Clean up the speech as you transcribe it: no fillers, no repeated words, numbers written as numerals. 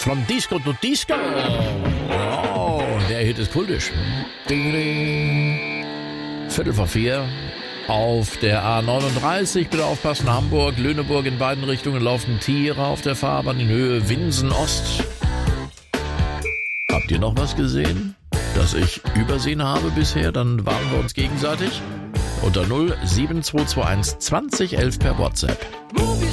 From Disco to Disco. Oh, der Hit ist kultisch. Viertel vor 4 auf der A39. Bitte aufpassen, Hamburg, Lüneburg in beiden Richtungen laufen Tiere auf der Fahrbahn in Höhe Winsen Ost. Habt ihr noch was gesehen, das ich übersehen habe bisher? Dann warnen wir uns gegenseitig. Unter 07221 2011 per WhatsApp. Movies